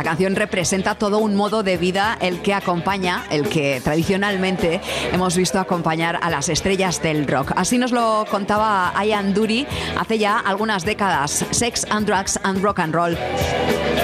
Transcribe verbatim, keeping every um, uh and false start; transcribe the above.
canción representa todo un modo de vida, el que acompaña, el que tradicionalmente hemos visto acompañar a las estrellas del rock. Así nos lo contaba Ian Dury hace ya algunas décadas. Sex and Drugs and Rock and Roll.